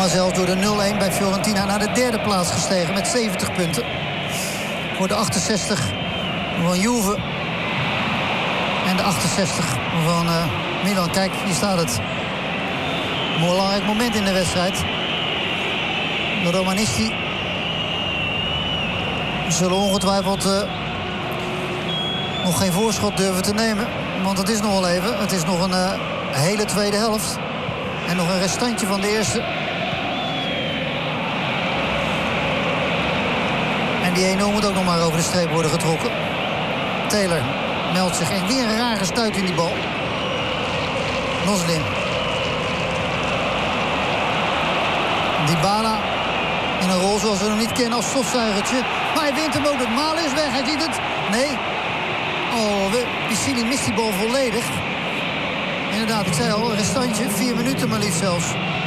Roma zelfs door de 0-1 bij Fiorentina naar de derde plaats gestegen met 70 punten. Voor de 68 van Juve. En de 68 van Milan. Kijk, hier staat het. Een belangrijk moment in de wedstrijd. De Romanisti zullen ongetwijfeld nog geen voorschot durven te nemen. Want het is nog wel even. Het is nog een hele tweede helft. En nog een restantje van de eerste. En die 1-0 moet ook nog maar over de streep worden getrokken. Taylor meldt zich. En weer een rare stuit in die bal. Noslin. Dybala. In een rol zoals we hem niet kennen als stofzuigertje. Maar hij wint hem ook. Het Malen is weg. Hij ziet het. Nee. Oh, Piscini mist die bal volledig. Inderdaad, ik zei al, een restantje. 4 minuten maar liefst zelfs.